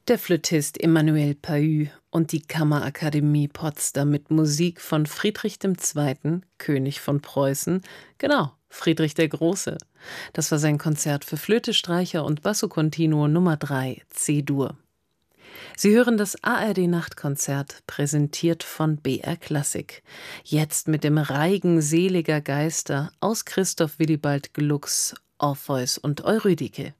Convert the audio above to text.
Der Flötist Emanuel Pahü und die Kammerakademie Potsdam mit Musik von Friedrich II., König von Preußen, genau, Friedrich der Große. Das war sein Konzert für Flöte, Streicher und Basso Continuo Nummer 3, C-Dur. Sie hören das ARD-Nachtkonzert, präsentiert von BR Klassik. Jetzt mit dem Reigen seliger Geister aus Christoph Willibald Glucks Orpheus und Eurydike.